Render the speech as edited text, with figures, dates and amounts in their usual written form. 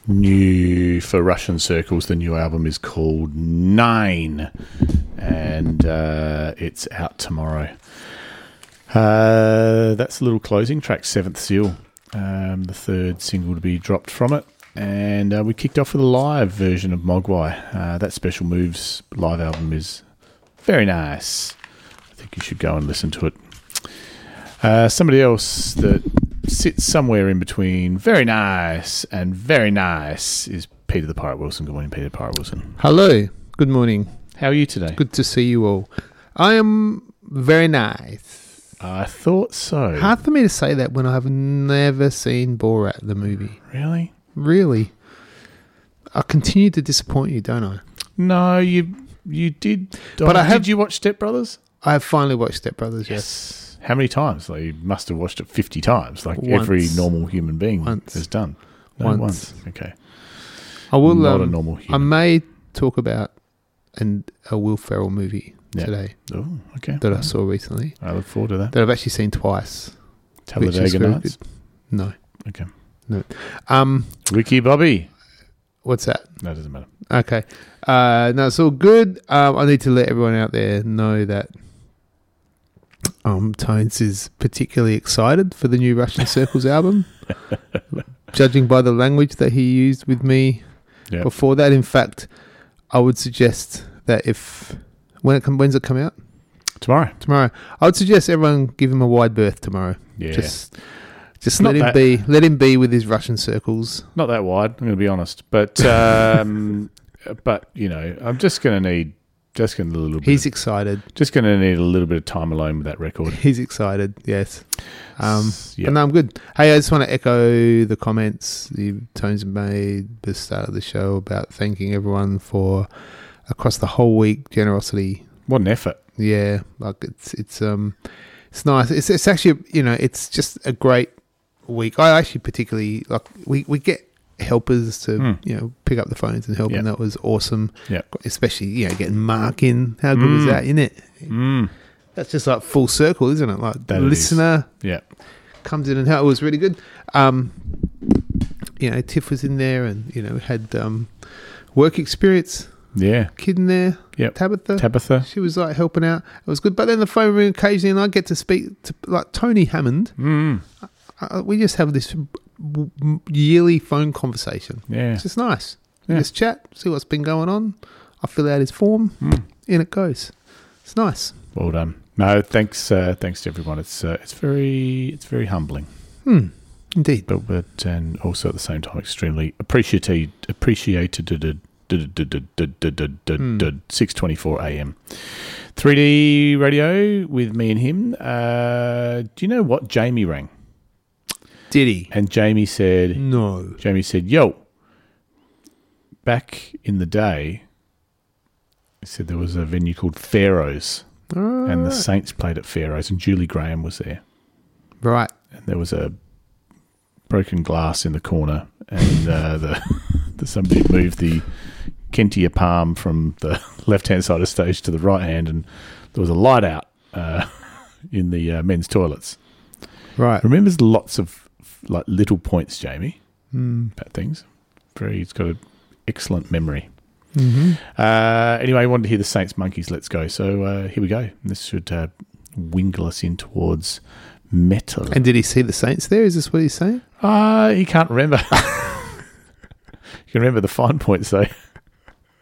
New for Russian Circles. The new album is called Nine, and it's out tomorrow. That's a little closing track, Seventh Seal, the third single to be dropped from it. And we kicked off with a live version of Mogwai. That Special Moves live album is very nice. I think you should go and listen to it. Somebody else that sits somewhere in between very nice and very nice is Peter the Pirate Wilson. Good morning, Peter the Pirate Wilson. Hello. Good morning. How are you today? Good to see you all. I am very nice. I thought so. Hard for me to say that when I have never seen Borat, the movie. Really? Really? I continue to disappoint you, don't I? No, you did. But did you watch Step Brothers? I have finally watched Step Brothers, yes. How many times? Like, you must have watched it 50 times, like Once. every normal human being has done. No, Once. Okay. I will. Not a normal human. I may talk about a Will Ferrell movie today. Oh, okay. That I saw recently. I look forward to that. That I've actually seen twice. Talladega Nights? No. Okay. No. Ricky Bobby. What's that? No, it doesn't matter. Okay. No, it's all good. I need to let everyone out there know that Tones is particularly excited for the new Russian Circles album, judging by the language that he used with me before that. In fact, I would suggest that when's it come out? Tomorrow. I would suggest everyone give him a wide berth tomorrow. Yeah. Just let him be. Let him be with his Russian Circles. Not that wide, I'm going to be honest. But, but you know, I'm just going to need a little bit. He's excited. Just going to need a little bit of time alone with that record. He's excited, yes. Yep. And I'm good. Hey, I just want to echo the comments Tones made at the start of the show about thanking everyone for across the whole week generosity. What an effort! Yeah, like it's nice. It's actually it's just a great week. I actually particularly like we get helpers to pick up the phones and help, and that was awesome. Yeah, especially getting Mark in. How good was that, isn't it? That's just like full circle, isn't it? Like the listener comes in and help. It was really good. Tiff was in there, and had work experience. Yeah, kid in there. Yeah, Tabitha. She was like helping out. It was good. But then the phone ring occasionally, and I get to speak to like Tony Hammond. We just have this yearly phone conversation. Yeah, it's just nice. We just chat, see what's been going on. I fill out his form, in it goes. It's nice. Well done. No, thanks to everyone. It's very humbling. Indeed. But and also at the same time extremely appreciated. 6:24 a.m. 3D radio with me and him. Do you know what Jamie rang? Did he? And Jamie said, no. Jamie said, yo, back in the day, he said there was a venue called Pharaohs, and the Saints played at Pharaohs, and Julie Graham was there. Right. And there was a broken glass in the corner, and somebody moved the Kentia palm from the left-hand side of stage to the right hand, and there was a light out in the men's toilets. Right. Remembers lots of like little points, Jamie, about things. He's got an excellent memory. Anyway, I wanted to hear the Saints Monkeys Let's Go, so here we go. This should wingle us in towards metal. And did he see the Saints there? Is this what he's saying? He can't remember. You can remember the fine points, though.